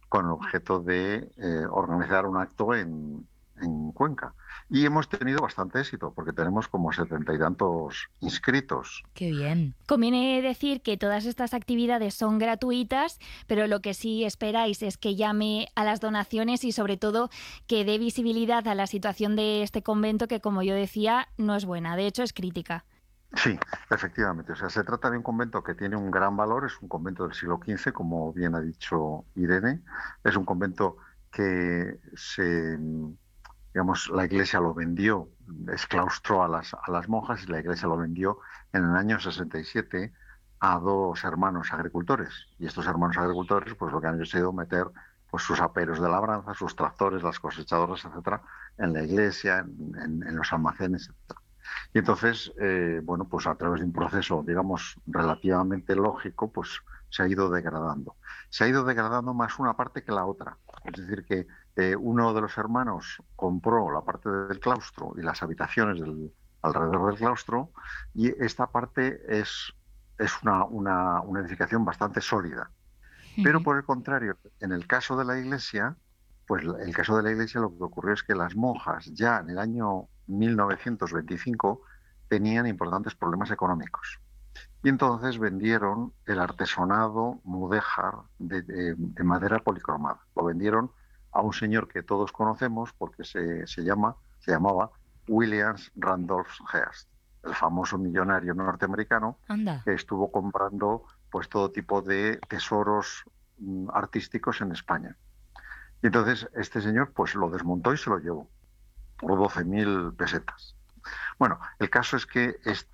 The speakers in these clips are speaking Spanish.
con el objeto de organizar un acto en Cuenca. Y hemos tenido bastante éxito, porque tenemos como 70 y tantos inscritos. Qué bien. Conviene decir que todas estas actividades son gratuitas, pero lo que sí esperáis es que llame a las donaciones y sobre todo que dé visibilidad a la situación de este convento que, como yo decía, no es buena, de hecho es crítica. Sí, efectivamente. O sea, se trata de un convento que tiene un gran valor, es un convento del siglo XV, como bien ha dicho Irene. Es un convento que digamos, la Iglesia lo vendió, exclaustró a las monjas y la Iglesia lo vendió en el año 67 a dos hermanos agricultores. Y estos hermanos agricultores, pues lo que han hecho ha sido meter pues sus aperos de labranza, sus tractores, las cosechadoras, etcétera, en la iglesia, en los almacenes, etcétera. Y entonces, bueno, pues a través de un proceso, digamos, relativamente lógico, pues se ha ido degradando. Se ha ido degradando más una parte que la otra. Es decir, que uno de los hermanos compró la parte del claustro y las habitaciones alrededor del claustro, y esta parte es una edificación bastante sólida. Pero por el contrario, en el caso de la iglesia, pues el caso de la iglesia lo que ocurrió es que las monjas ya en el año 1925 tenían importantes problemas económicos. Y entonces vendieron el artesonado mudéjar de madera policromada. Lo vendieron a un señor que todos conocemos porque se llamaba Williams Randolph Hearst, el famoso millonario norteamericano Anda. que estuvo comprando pues todo tipo de tesoros artísticos en España. Y entonces este señor pues lo desmontó y se lo llevó por 12.000 pesetas. Bueno, el caso es que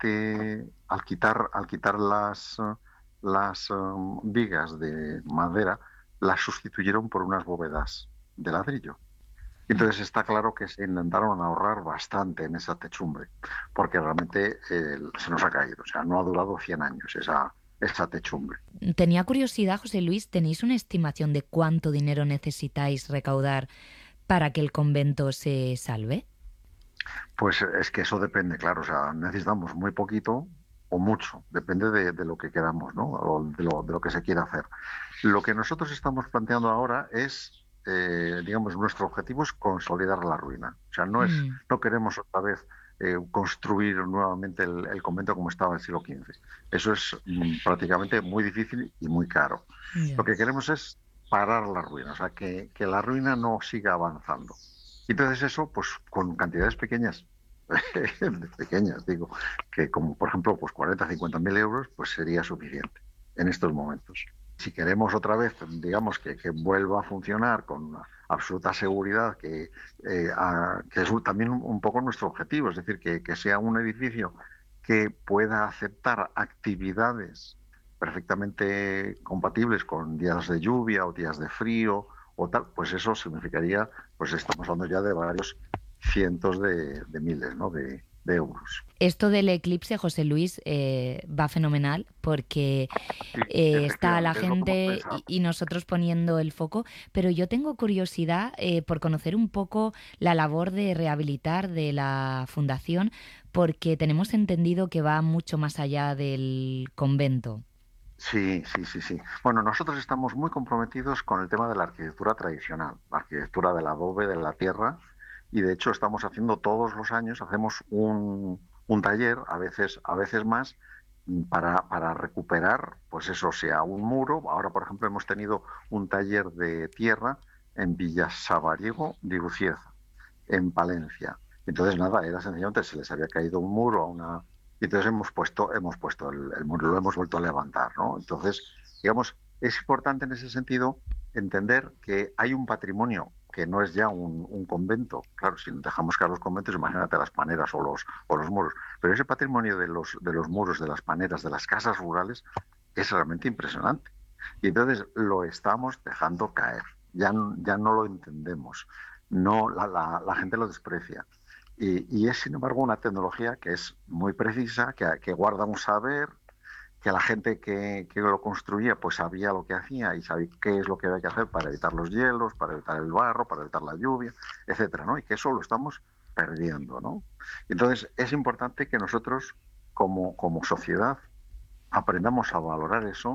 al quitar las vigas de madera, las sustituyeron por unas bóvedas de ladrillo. Y entonces está claro que se intentaron ahorrar bastante en esa techumbre, porque realmente se nos ha caído. O sea, no ha durado 100 años esa techumbre. Tenía curiosidad, José Luis, ¿tenéis una estimación de cuánto dinero necesitáis recaudar para que el convento se salve? Pues es que eso depende, claro. O sea, necesitamos muy poquito o mucho, depende de lo que queramos, ¿no? O de lo que se quiera hacer. Lo que nosotros estamos planteando ahora es, digamos, nuestro objetivo es consolidar la ruina. O sea, Mm, no queremos otra vez construir nuevamente el convento como estaba en el siglo XV. Eso es prácticamente muy difícil y muy caro. Lo ya. que queremos es parar la ruina, o sea, que la ruina no siga avanzando. Y entonces eso, pues con cantidades pequeñas, pequeñas, digo, que como por ejemplo, pues 40, 50.000 euros, pues sería suficiente en estos momentos. Si queremos otra vez, digamos, que vuelva a funcionar con una absoluta seguridad, que es también un poco nuestro objetivo, es decir, que sea un edificio que pueda aceptar actividades perfectamente compatibles con días de lluvia o días de frío o tal, pues eso significaría, pues estamos hablando ya de varios cientos de miles, ¿no? de euros. Esto del eclipse, José Luis, va fenomenal porque Sí, está la efectivamente, es lo que hemos gente pensado. y nosotros poniendo el foco, pero yo tengo curiosidad por conocer un poco la labor de rehabilitar de la fundación porque tenemos entendido que va mucho más allá del convento. Sí, sí, sí, sí. Bueno, nosotros estamos muy comprometidos con el tema de la arquitectura tradicional, la arquitectura del adobe, de la tierra, y de hecho estamos haciendo todos los años, hacemos un taller, a veces más, para recuperar, pues eso, sea un muro. Ahora, por ejemplo, hemos tenido un taller de tierra en Villasabariego de Ucieza, en Palencia. Entonces, nada, era sencillamente se les había caído un muro a una. Y entonces hemos puesto el muro, lo hemos vuelto a levantar, ¿no? Entonces, digamos, es importante en ese sentido entender que hay un patrimonio que no es ya un convento. Claro, si dejamos caer los conventos, imagínate las paneras o los muros. Pero ese patrimonio de los muros, de las paneras, de las casas rurales, es realmente impresionante. Y entonces lo estamos dejando caer. Ya no lo entendemos. No, la gente lo desprecia. Y es, sin embargo, una tecnología que es muy precisa, que guarda un saber, que la gente que lo construía pues sabía lo que hacía y sabía qué es lo que había que hacer para evitar los hielos, para evitar el barro, para evitar la lluvia, etcétera, ¿no? Y que eso lo estamos perdiendo, ¿no? Entonces, es importante que nosotros, como sociedad, aprendamos a valorar eso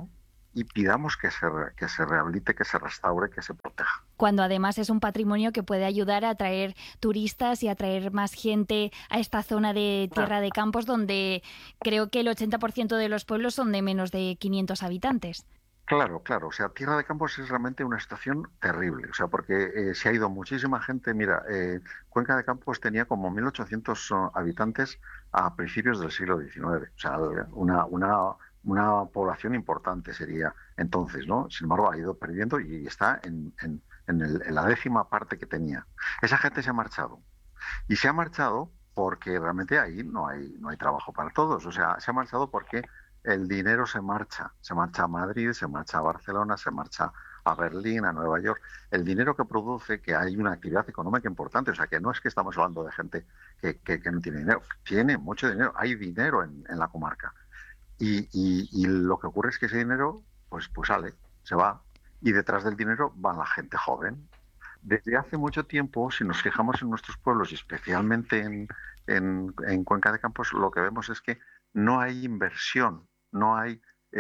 y pidamos que se rehabilite, que se restaure, que se proteja. Cuando además es un patrimonio que puede ayudar a atraer turistas y atraer más gente a esta zona de Tierra de Campos, donde creo que el 80% de los pueblos son de menos de 500 habitantes. Claro, claro. O sea, Tierra de Campos es realmente una situación terrible. O sea, porque se ha ido muchísima gente. Mira, Cuenca de Campos tenía como 1.800 habitantes a principios del siglo XIX. O sea, una población importante sería entonces, ¿no? Sin embargo, ha ido perdiendo y está en la 10ª parte que tenía. Esa gente se ha marchado. Y se ha marchado porque realmente ahí no hay trabajo para todos. O sea, se ha marchado porque el dinero se marcha a Madrid, se marcha a Barcelona, se marcha a Berlín, a Nueva York. El dinero que produce que hay una actividad económica importante. O sea, que no es que estamos hablando de gente que no tiene dinero. Tiene mucho dinero, hay dinero en la comarca. Y lo que ocurre es que ese dinero pues sale, se va. Y detrás del dinero va la gente joven. Desde hace mucho tiempo, si nos fijamos en nuestros pueblos y especialmente en Cuenca de Campos, lo que vemos es que no hay inversión, no hay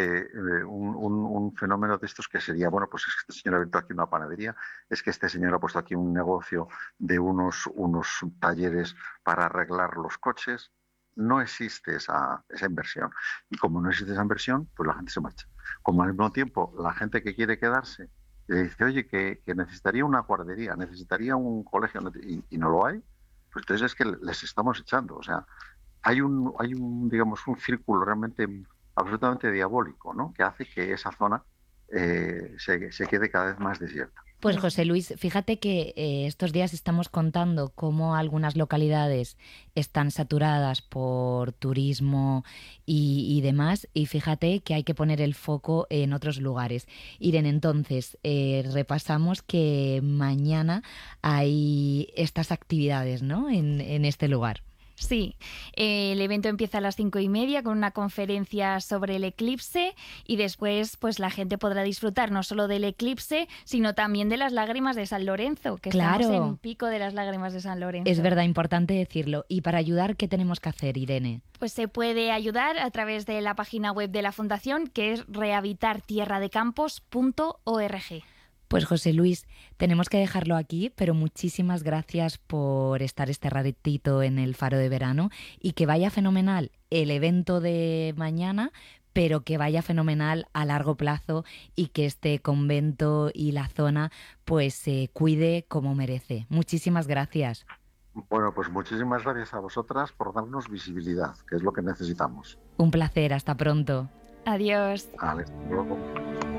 un fenómeno de estos que sería, bueno, pues es que este señor ha abierto aquí una panadería, es que este señor ha puesto aquí un negocio de unos talleres para arreglar los coches. No existe esa inversión. Y como no existe esa inversión, pues la gente se marcha. Como al mismo tiempo, la gente que quiere quedarse le dice, oye, que necesitaría una guardería, necesitaría un colegio, y no lo hay, pues entonces es que les estamos echando. O sea, digamos, un círculo realmente absolutamente diabólico, ¿no? Que hace que esa zona se quede cada vez más desierta. Pues José Luis, fíjate que estos días estamos contando cómo algunas localidades están saturadas por turismo y demás, y fíjate que hay que poner el foco en otros lugares. Irene, entonces, repasamos que mañana hay estas actividades, ¿no? En este lugar. Sí, el evento empieza a las 5:30 con una conferencia sobre el eclipse y después pues la gente podrá disfrutar no solo del eclipse, sino también de las lágrimas de San Lorenzo, que claro, estamos en pico de las lágrimas de San Lorenzo. Es verdad, importante decirlo. Y para ayudar, ¿qué tenemos que hacer, Irene? Pues se puede ayudar a través de la página web de la Fundación, que es rehabilitartierradecampos.org. Pues José Luis, tenemos que dejarlo aquí, pero muchísimas gracias por estar este ratito en el Faro de Verano y que vaya fenomenal el evento de mañana, pero que vaya fenomenal a largo plazo y que este convento y la zona pues se cuide como merece. Muchísimas gracias. Bueno, pues muchísimas gracias a vosotras por darnos visibilidad, que es lo que necesitamos. Un placer, hasta pronto. Adiós. Hasta luego.